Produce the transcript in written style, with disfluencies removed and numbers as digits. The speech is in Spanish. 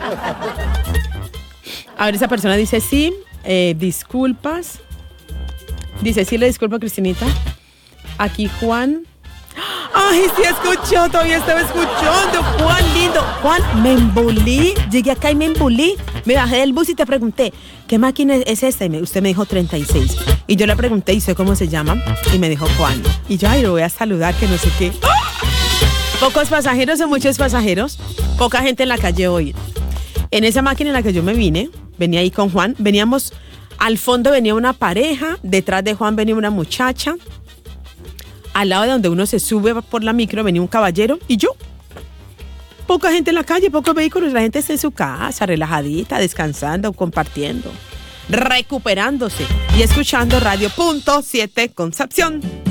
A ver, esa persona dice sí, disculpas. Dice sí, le disculpo, Cristinita. Aquí Juan. Ay, sí escuchó, todavía estaba escuchando. Juan lindo. Juan, me embulí. Llegué acá y me embulí. Me bajé del bus y te pregunté, ¿qué máquina es esta? Y usted me dijo 36. Y yo le pregunté, ¿y sé cómo se llama? Y me dijo Juan. Y yo, ay, lo voy a saludar, que no sé qué. Pocos pasajeros o muchos pasajeros. Poca gente en la calle hoy. En esa máquina en la que yo me vine, venía ahí con Juan. Veníamos, al fondo venía una pareja. Detrás de Juan venía una muchacha. Al lado de donde uno se sube por la micro venía un caballero y yo. Poca gente en la calle, pocos vehículos. La gente está en su casa, relajadita, descansando, compartiendo, recuperándose y escuchando Radio Punto 7 Concepción.